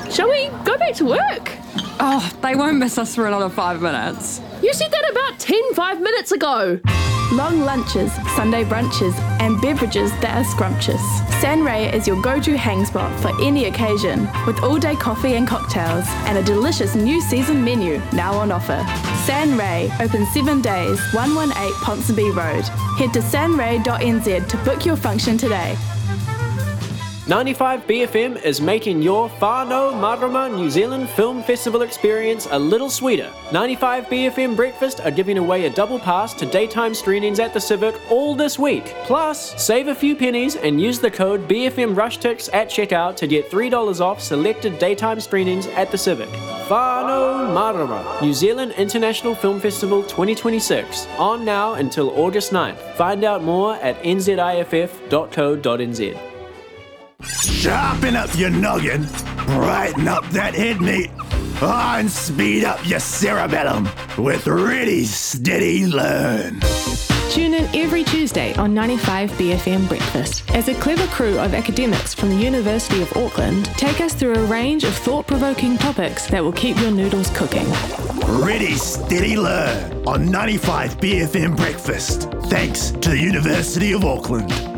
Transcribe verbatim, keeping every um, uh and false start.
Shall we go back to work? Oh, they won't miss us for another five minutes. You said that about ten, five minutes ago. Long lunches, Sunday brunches, and beverages that are scrumptious. Sanray is your go-to hang spot for any occasion, with all-day coffee and cocktails, and a delicious new season menu now on offer. Sanray, open seven days, one one eight Ponsonby Road. Head to sanray dot n z to book your function today. ninety-five B F M is making your Whānau Marama New Zealand Film Festival experience a little sweeter. ninety-five B F M Breakfast are giving away a double pass to daytime screenings at the Civic all this week. Plus, save a few pennies and use the code B F M RushTix at checkout to get three dollars off selected daytime screenings at the Civic. Whānau Marama New Zealand International Film Festival twenty twenty-six, on now until August ninth. Find out more at n z i f f dot co dot n z. Sharpen up your noggin, brighten up that head meat, oh, and speed up your cerebellum with Ready, Steady, Learn. Tune in every Tuesday on ninety-five B F M Breakfast as a clever crew of academics from the University of Auckland take us through a range of thought-provoking topics that will keep your noodles cooking. Ready, Steady, Learn on ninety-five B F M Breakfast. Thanks to the University of Auckland.